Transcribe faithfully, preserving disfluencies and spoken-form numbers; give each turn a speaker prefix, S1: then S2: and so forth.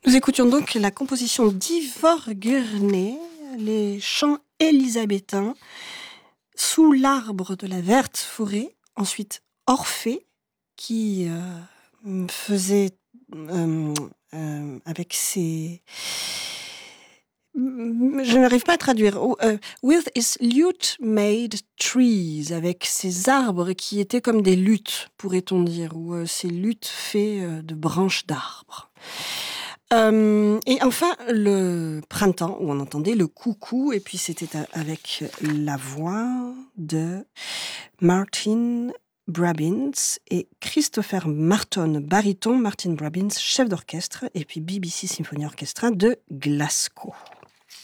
S1: Nous écoutions donc la composition d'Ivor Gurney, les chants élisabéthains, Sous l'arbre de la verte forêt, ensuite Orphée, qui euh, faisait euh, euh, avec ses... Je n'arrive pas à traduire. Uh, with his lute-made trees, avec ses arbres qui étaient comme des luttes, pourrait-on dire, ou uh, ces luttes faites uh, de branches d'arbres. Euh, et enfin, le printemps, où on entendait le coucou, et puis c'était avec la voix de Martin Brabbins et Christopher Marton, baryton, Martin Brabbins, chef d'orchestre, et puis B B C Symphony Orchestra de Glasgow.